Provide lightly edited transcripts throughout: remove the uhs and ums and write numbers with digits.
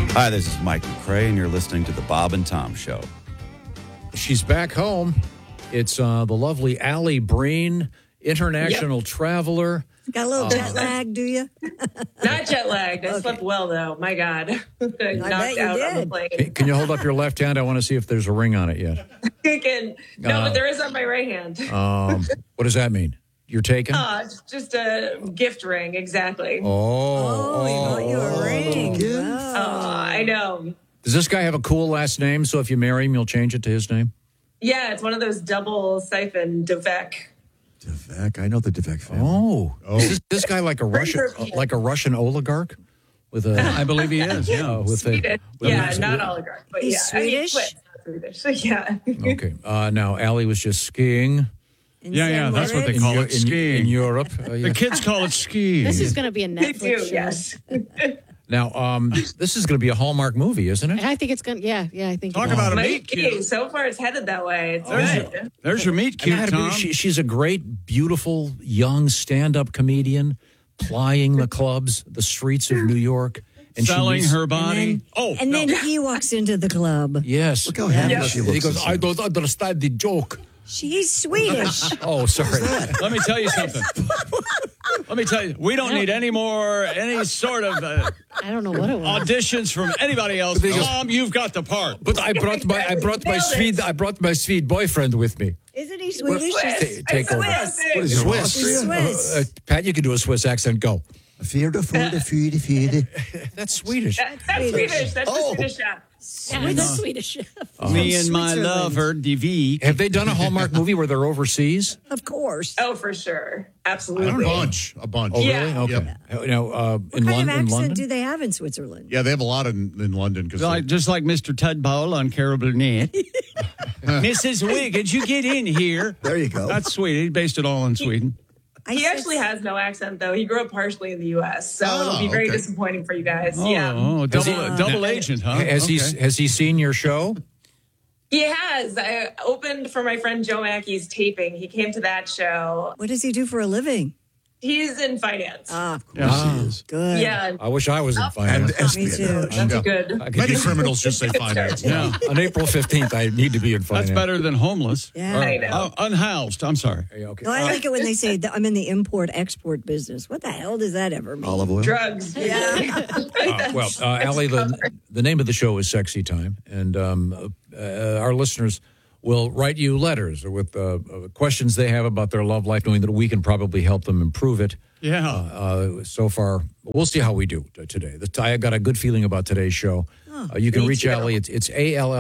Hi, this is Mike McCrae, and you're listening to The Bob and Tom Show. She's back home. It's the lovely Allie Breen, international traveler. Got a little jet lag, do you? Not jet lagged. I slept well, though. My God. Knocked out on the plane. Can you hold up your left hand? I want to see if there's a ring on it yet. No, but there is on my right hand. What does that mean? You're taken? It's just a gift ring, exactly. He bought you a ring. I know. Does this guy have a cool last name? So if you marry him, you'll change it to his name? Yeah, it's one of those double siphon Dovec. Dovec, I know the Dovec family. Is this guy like a Russian oligarch? With a, I believe he is. Yeah, with Swedish. Not oligarch, but He's yeah. Swedish? Swedish. Yeah. Okay. Now Allie was just skiing. Yeah, that's what they call it, skiing. In Europe. The kids call it skiing. This is going to be a They Netflix do, show. yes. Now, this is going to be a Hallmark movie, isn't it? I think it's going to, I think Talk it is. about a Might meet be. cute. So far, it's headed that way. It's good. There's your meet cute, Tom. She's a great, beautiful, young stand-up comedian, plying the clubs, the streets of New York. And Selling she her body. And then he walks into the club. Yes. Look how happy she looks. He goes, I don't understand the joke. She's Swedish. Oh, sorry. Let me tell you something. We don't need any sort of I don't know what it was. auditions from anybody else. Tom, you've got the part. But I brought my Swede boyfriend with me. Isn't he Swedish? Take over. Swiss. What is Swiss? He's Swiss. Pat, you can do a Swiss accent. Go. Fyra. That's Swedish. That's Swedish. That's the Swedish chef. Yeah, that's Swedish. Me and my Switzerland. lover, DV. Have they done a Hallmark movie where they're overseas? Of course. Oh, for sure. Absolutely. A bunch. Oh, Yeah. really? Okay. Now, What in kind of accent London? do they have in Switzerland? Yeah, they have a lot in London. Just like Mr. Tadpole on Carol Burnett. Mrs. Wiggins, you get in here. There you go. That's Sweden. He based it all in Sweden. He actually has no accent, though. He grew up partially in the U.S., so it'll be very disappointing for you guys. Double agent, huh? Has he seen your show? He has. I opened for my friend Joe Mackey's taping. He came to that show. What does he do for a living? He's in finance. Of course. Yes, he is. Good. Yeah, I wish I was in And finance. Me too. that's good. Many criminals just say finance. Yeah. On April 15th, I need to be in finance. That's better than homeless. Yeah. I know. Unhoused. I'm sorry. Okay. No, I like it when they say that I'm in the import-export business. What the hell does that ever mean? Olive oil. Drugs. Yeah. Allie, the name of the show is Sexy Time, and our listeners will write you letters with questions they have about their love life, knowing that we can probably help them improve it. Yeah. So far, we'll see how we do today. I got a good feeling about today's show. You can reach Allie. It's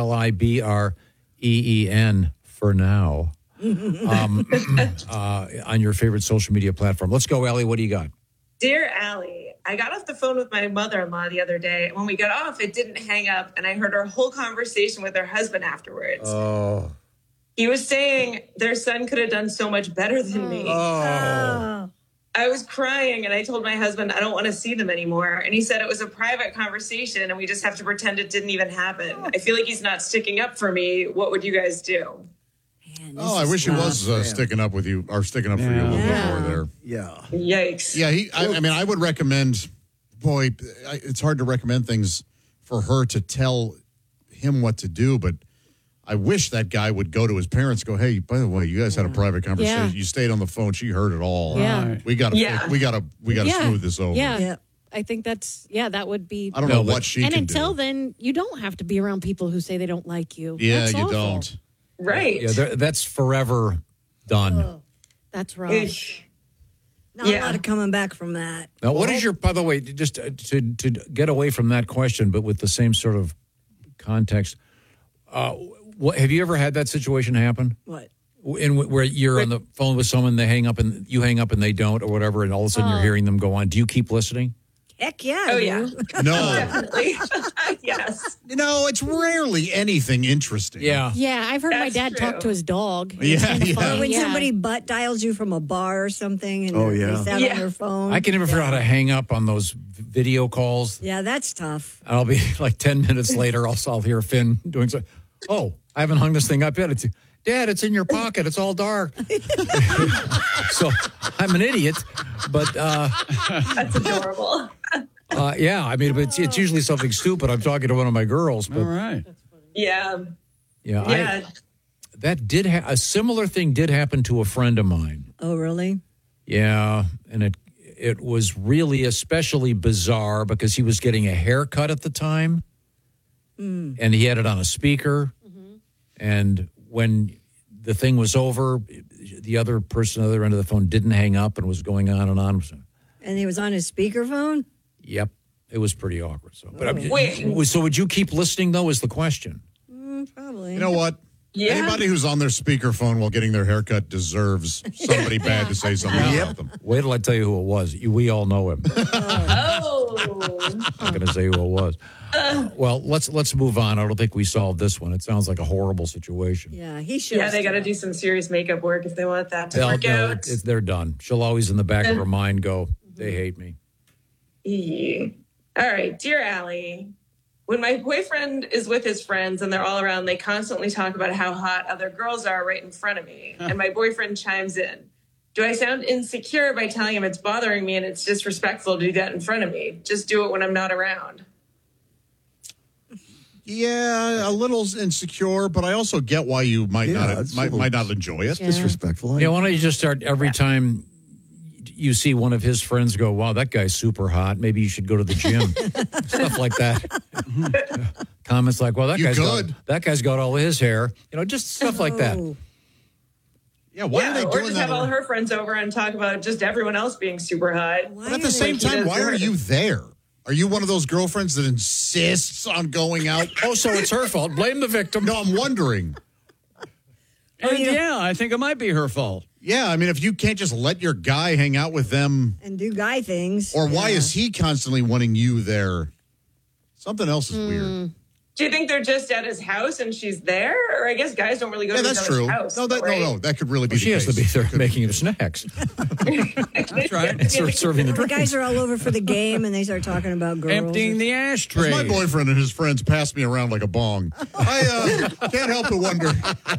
ALLIBREEN for now on your favorite social media platform. Let's go, Allie. What do you got? Dear Allie, I got off the phone with my mother-in-law the other day. When we got off, it didn't hang up, and I heard her whole conversation with her husband afterwards. Oh. He was saying their son could have done so much better than me. Oh. I was crying, and I told my husband I don't want to see them anymore. And he said it was a private conversation, and we just have to pretend it didn't even happen. I feel like he's not sticking up for me. What would you guys do? Man, Oh, I wish he was sticking up with you or sticking up for you a little bit more there. Yeah. Yikes. Yeah, I mean, I would recommend, it's hard to recommend things for her to tell him what to do, but I wish that guy would go to his parents, go, hey, by the way, you guys had a private conversation. Yeah. You stayed on the phone. She heard it all. Yeah. We got to smooth this over. Yeah. Yeah. I think that would be. I don't know what she and can until do. then, you don't have to be around people who say they don't like you. Yeah, That's you awful. don't. Right. Yeah, that's forever done. That's rough. Ish. Not a lot of coming back from that. Now, what is your, by the way, just to get away from that question, but with the same sort of context, have you ever had that situation happen? What? Where you're on the phone with someone, they hang up and you hang up and they don't, or whatever, and all of a sudden you're hearing them go on. Do you keep listening? Heck yeah. Oh, I do. yeah. No. Definitely. Yes. No, it's rarely anything interesting. Yeah. Yeah, I've heard my That's dad talk true. to his dog. Yeah, On the yeah. phone. Or when Yeah. somebody butt dials you from a bar or something and Oh, they yeah. sat Yeah. on their phone. I can never figure out how to hang up on those video calls. Yeah, that's tough. And I'll be like 10 minutes later, I'll hear Finn doing something. Oh, I haven't hung this thing up yet. Dad, it's in your pocket. It's all dark. So I'm an idiot, but That's adorable. Yeah, I mean, it's usually something stupid. I'm talking to one of my girls, All but right. Yeah. yeah, a similar thing did happen to a friend of mine. Oh, really? Yeah, and it was really especially bizarre because he was getting a haircut at the time, and he had it on a speaker, and when the thing was over, the other person on the other end of the phone didn't hang up and was going on and on. And he was on his speakerphone? Yep, it was pretty awkward. So, but Wait. so would you keep listening though? Is the question? Probably. You know what? Yeah. Anybody who's on their speakerphone while getting their haircut deserves somebody bad to say something about them. Wait till I tell you who it was. We all know him. Oh. I'm not going to say who it was. Well, let's move on. I don't think we solved this one. It sounds like a horrible situation. Yeah, he should. Yeah, they got to do some serious makeup work if they want that to work out. They're done. She'll always in the back of her mind go, they hate me. All right, dear Allie. When my boyfriend is with his friends and they're all around, they constantly talk about how hot other girls are right in front of me. And my boyfriend chimes in. Do I sound insecure by telling him it's bothering me and it's disrespectful to do that in front of me? Just do it when I'm not around. Yeah, a little insecure, but I also get why you might it's a not little enjoy it. Disrespectful. Yeah, why don't you just start every time you see one of his friends go, wow, that guy's super hot. Maybe you should go to the gym. Stuff like that. Comments like, well, that guy's got all his hair. Just stuff like that. Yeah, why are they or doing just that? have all her friends over and talk about just everyone else being super hot. But at the same time, why are you there? Are you one of those girlfriends that insists on going out? Oh, so it's her fault. Blame the victim. No, I'm wondering. Yeah, I think it might be her fault. Yeah, I mean, if you can't just let your guy hang out with them, And do guy things. or why is he constantly wanting you there? Something else is weird. Do you think they're just at his house and she's there? Or I guess guys don't really go Yeah, to each that's other's true. house. No, that could really be She the has case. to be there making the snacks. That's right. Serving the The drink. guys are all over for the game and they start talking about girls. Emptying the ashtray. My boyfriend and his friends pass me around like a bong. I can't help but wonder.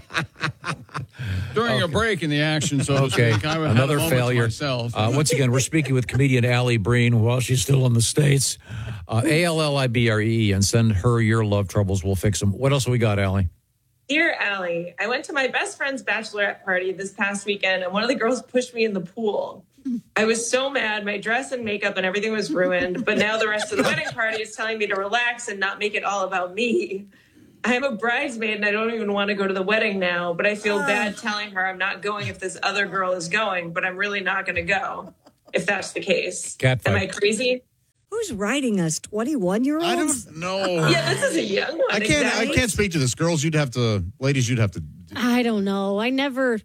During a break in the action, so to Okay, speak, I had a another moment to failure. myself. Once again, we're speaking with comedian Allie Breen while she's still in the States. ALLIBREE, and send her your love troubles. We'll fix them. What else have we got, Allie? Dear Allie, I went to my best friend's bachelorette party this past weekend, and one of the girls pushed me in the pool. I was so mad. My dress and makeup and everything was ruined, but now the rest of the wedding party is telling me to relax and not make it all about me. I'm a bridesmaid, and I don't even want to go to the wedding now, but I feel bad telling her I'm not going if this other girl is going, but I'm really not going to go, if that's the case. Catfight. Am I crazy? Who's writing us? 21-year-olds? I don't know. Yeah, this is a young one. I exactly. can't speak to this. Girls, ladies, you'd have to. I don't know. I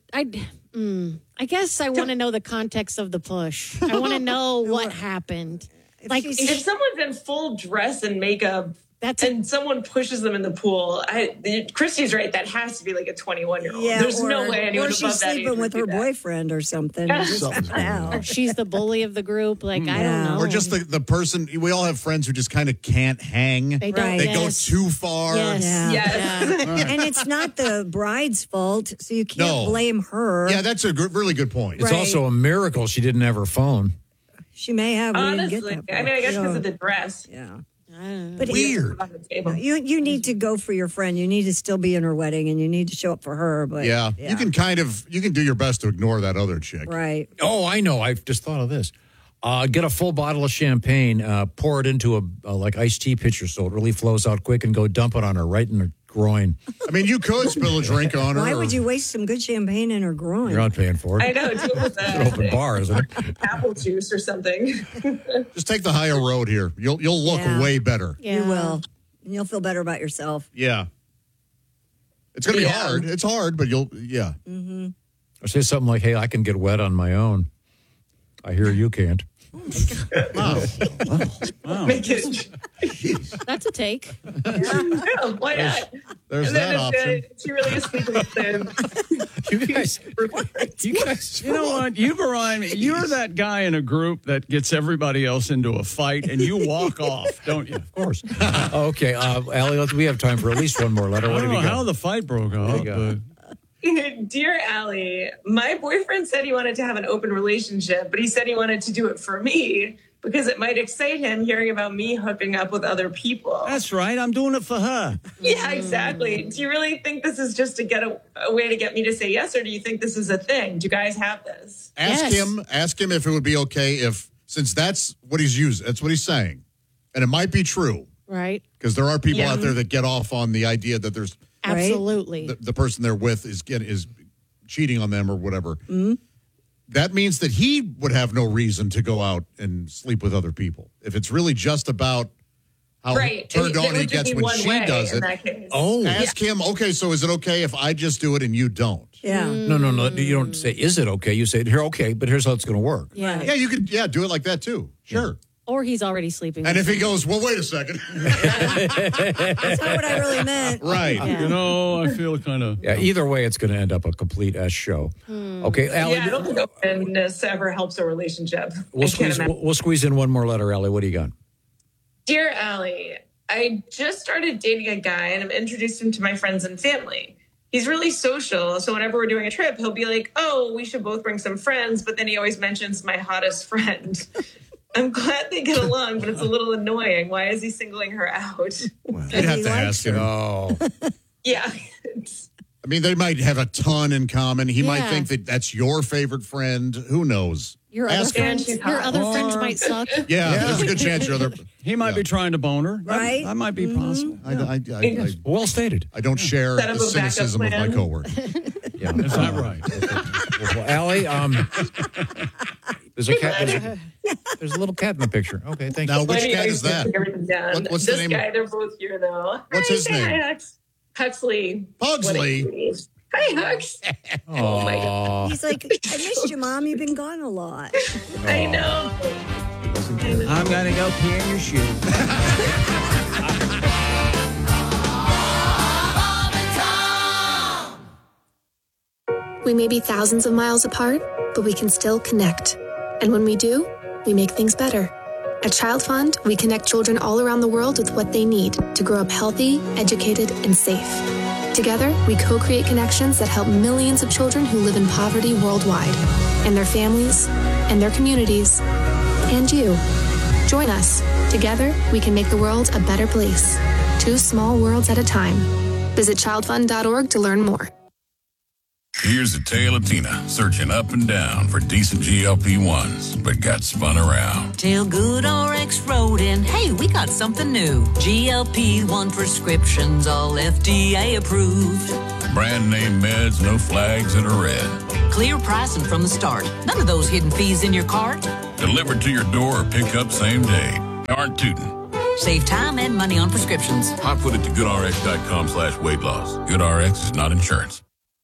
guess I want to know the context of the push. I want to know what happened. Like, If someone's in full dress and makeup and someone pushes them in the pool, Christy's right. That has to be like a 21-year-old. Yeah, There's no way anyone or above she's that age sleeping would with do her that. boyfriend or something. Something's going on. or she's the bully of the group. Like, I don't know. Or just the person. We all have friends who just kind of can't hang. They don't. Right. They Yes. go too far. Yes. Yeah. Yes. And it's not the bride's fault, so you can't No. blame her. Yeah, that's a really good point. It's Right. also a miracle she didn't have her phone. She may have. We didn't get Honestly, that I mean, I guess far. because of the dress. Yeah. But Weird. On the table. You need to go for your friend. You need to still be in her wedding, and you need to show up for her. But Yeah, you can do your best to ignore that other chick. right. Oh, I know. I've just thought of this. Get a full bottle of champagne, pour it into a like iced tea pitcher so it really flows out quick, and go dump it on her right in her groin. I mean, you could spill a drink on her. Why would you waste some good champagne in her groin? You're not paying for I it. know. Do it with It's an open bar, isn't it? apple juice or something. Just take the higher road here. You'll look Yeah. way better. yeah. You will. And you'll feel better about yourself. Yeah. It's gonna be Yeah. hard. It's hard, but you'll. Or say something like, "Hey, I can get wet on my own. I hear you can't." Make it. That's a take. Yeah, why not? There's And then that option. she really is sleeping with them. You guys, You know what? You remind me. You're that guy in a group that gets everybody else into a fight, and you walk off, don't you? of course. Okay, Allie, we have time for at least one more letter. I What don't have know you how got? the fight broke out. you go. Dear Allie, my boyfriend said he wanted to have an open relationship, but he said he wanted to do it for me. because it might excite him hearing about me hooking up with other people. That's right. I'm doing it for her. Yeah, exactly. Do you really think this is just to get a way to get me to say yes, or do you think this is a thing? Do you guys have this? Ask him if it would be okay if, since that's what he's using, that's what he's saying, and it might be true, Right. because there are people out there that get off on the idea that there's Absolutely. the person they're with is cheating on them or whatever. Mm-hmm. That means that he would have no reason to go out and sleep with other people. If it's really just about how turned on he gets when she does it. Ask him, okay, so is it okay if I just do it and you don't? Yeah. No. You don't say, is it okay? You say, here, okay, but here's how it's going to work. Yeah. Yeah, you could do it like that too. Sure. Or he's already sleeping. And if he goes, well, wait a second. That's not what I really meant. Right. Yeah. You know, I feel kind of... Yeah, either way, it's going to end up a complete S show. Okay, Allie. Yeah, I don't think openness ever helps a relationship. We'll squeeze in one more letter, Allie. What do you got? Dear Allie, I just started dating a guy and I'm introduced him to my friends and family. He's really social, so whenever we're doing a trip, he'll be like, oh, we should both bring some friends, but then he always mentions my hottest friend. I'm glad they get along, but it's a little annoying. Why is he singling her out? You'd have to ask him. Oh. Yeah. I mean, they might have a ton in common. He might think that that's your favorite friend. Who knows? Your other Ask him. friends might suck. Yeah, there's a good chance your other... He might be trying to bone her. Right? That might be possible. I Well stated. I don't share Set up the a backup cynicism of my plan. coworker. Yeah. Is that right? Well, Allie, there's a cat. There's a little cat in the picture. Okay, thank you. Now, which cat is that? What's the this name? guy, they're both here, though. What's his name? Hi, Huxley. Pugsley. Hi, Hux. Oh, my God. He's like, I missed you, Mom. You've been gone a lot. I know. I'm going to go pee in your shoe. We may be thousands of miles apart, but we can still connect. And when we do, we make things better. At Child Fund, we connect children all around the world with what they need to grow up healthy, educated, and safe. Together, we co-create connections that help millions of children who live in poverty worldwide, and their families, and their communities, and you. Join us. Together, we can make the world a better place. 2 small worlds at a time. Visit childfund.org to learn more. Here's a tale of Tina searching up and down for decent GLP-1s, but got spun around. Till GoodRx wrote in, hey, we got something new. GLP-1 prescriptions, all FDA approved. Brand name meds, no flags in a red. Clear pricing from the start. None of those hidden fees in your cart. Delivered to your door or pick up same day. Aren't tootin'. Save time and money on prescriptions. I put it to goodrx.com/weight loss. GoodRx is not insurance.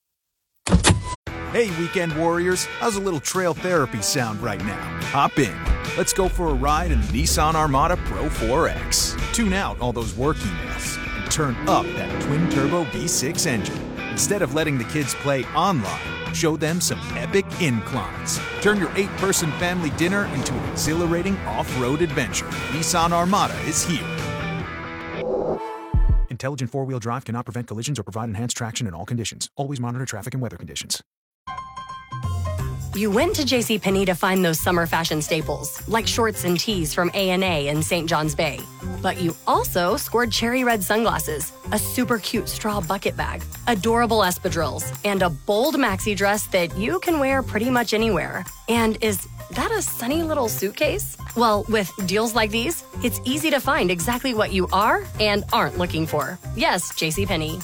Hey, weekend warriors, how's a little trail therapy sound right now? Hop in. Let's go for a ride in the Nissan Armada Pro 4X. Tune out all those work emails and turn up that twin-turbo V6 engine. Instead of letting the kids play online, show them some epic inclines. Turn your 8-person family dinner into an exhilarating off-road adventure. Nissan Armada is here. Intelligent four-wheel drive cannot prevent collisions or provide enhanced traction in all conditions. Always monitor traffic and weather conditions. You went to JCPenney to find those summer fashion staples, like shorts and tees from A&A and St. John's Bay. But you also scored cherry red sunglasses, a super cute straw bucket bag, adorable espadrilles, and a bold maxi dress that you can wear pretty much anywhere. And is that a sunny little suitcase? Well, with deals like these, it's easy to find exactly what you are and aren't looking for. Yes, JCPenney.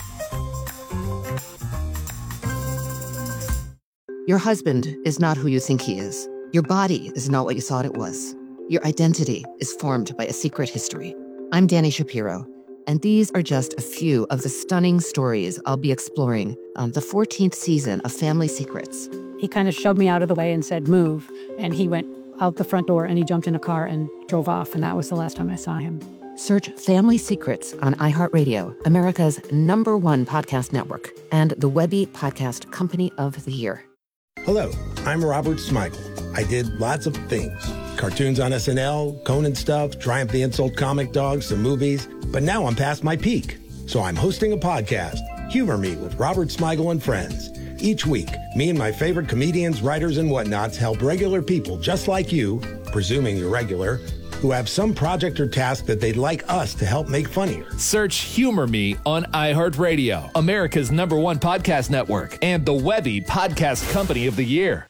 Your husband is not who you think he is. Your body is not what you thought it was. Your identity is formed by a secret history. I'm Danny Shapiro, and these are just a few of the stunning stories I'll be exploring on the 14th season of Family Secrets. He kind of shoved me out of the way and said, move. And he went out the front door and he jumped in a car and drove off. And that was the last time I saw him. Search Family Secrets on iHeartRadio, America's #1 podcast network, and the Webby Podcast Company of the Year. Hello, I'm Robert Smigel. I did lots of things. Cartoons on SNL, Conan stuff, Triumph the Insult Comic Dogs, some movies. But now I'm past my peak. So I'm hosting a podcast, Humor Me with Robert Smigel and Friends. Each week, me and my favorite comedians, writers, and whatnots help regular people just like you presuming you're regular, who have some project or task that they'd like us to help make funnier. Search Humor Me on iHeartRadio, America's #1 podcast network, and the Webby Podcast Company of the Year.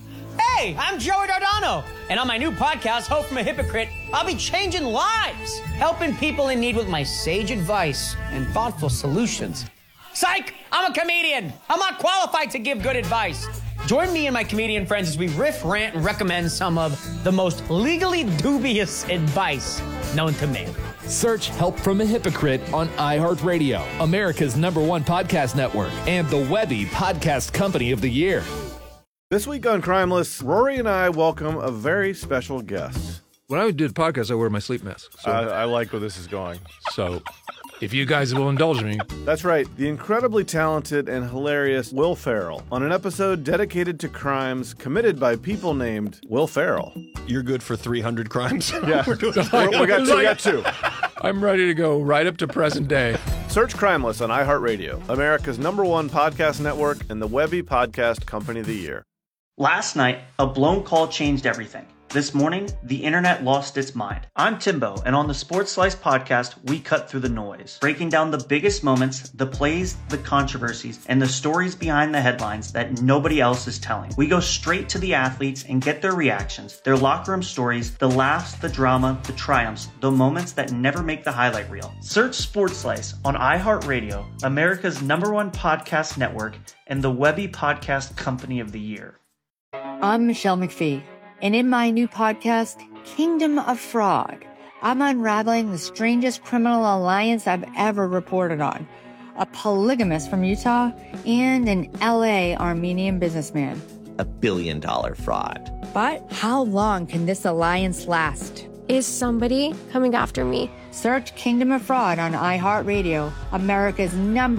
Hey, I'm Joey Dardano, and on my new podcast, Hope from a Hypocrite, I'll be changing lives, helping people in need with my sage advice and thoughtful solutions. Psych! I'm a comedian. I'm not qualified to give good advice. Join me and my comedian friends as we riff, rant, and recommend some of the most legally dubious advice known to man. Search Help from a Hypocrite on iHeartRadio, America's #1 podcast network, and the Webby Podcast Company of the Year. This week on Crimeless, Rory and I welcome a very special guest. When I do the podcast, I wear my sleep mask. So. I like where this is going. So, if you guys will indulge me. That's right, the incredibly talented and hilarious Will Ferrell on an episode dedicated to crimes committed by people named Will Ferrell. You're good for 300 crimes? Yeah, we got two. I'm ready to go right up to present day. Search Crimeless on iHeartRadio, America's #1 podcast network, and the Webby Podcast Company of the Year. Last night, a blown call changed everything. This morning, the internet lost its mind. I'm Timbo, and on the Sports Slice podcast, we cut through the noise, breaking down the biggest moments, the plays, the controversies, and the stories behind the headlines that nobody else is telling. We go straight to the athletes and get their reactions, their locker room stories, the laughs, the drama, the triumphs, the moments that never make the highlight reel. Search Sports Slice on iHeartRadio, America's #1 podcast network, and the Webby Podcast Company of the Year. I'm Michelle McPhee. And in my new podcast, Kingdom of Fraud, I'm unraveling the strangest criminal alliance I've ever reported on. A polygamist from Utah and an LA Armenian businessman. $1 billion fraud. But how long can this alliance last? Is somebody coming after me? Search Kingdom of Fraud on iHeartRadio, America's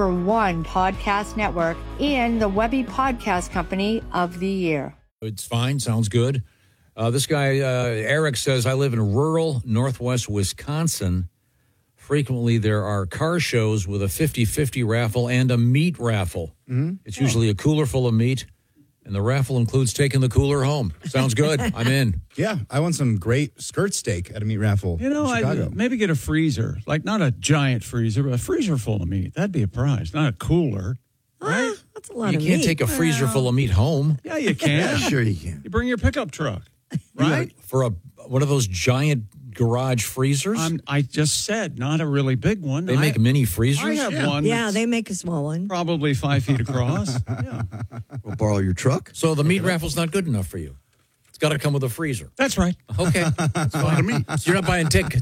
#1 podcast network, and the Webby Podcast Company of the Year. It's fine. Sounds good. This guy, Eric, says, I live in rural northwest Wisconsin. Frequently, there are car shows with a 50-50 raffle and a meat raffle. Mm-hmm. It's usually a cooler full of meat, and the raffle includes taking the cooler home. Sounds good. I'm in. Yeah, I want some great skirt steak at a meat raffle in Chicago. Maybe get a freezer, like not a giant freezer, but a freezer full of meat. That'd be a prize, not a cooler. Right? That's a lot of meat. You can't take a freezer full of meat home. Yeah, you can. Yeah, sure you can. You bring your pickup truck, right? For one of those giant garage freezers? I just said, not a really big one. They make mini freezers? I have one. Yeah, they make a small one. Probably 5 feet across. Yeah. We'll borrow your truck. So the meat raffle's not good enough for you. It's got to come with a freezer. That's right. Okay. That's fine. You're not buying tickets.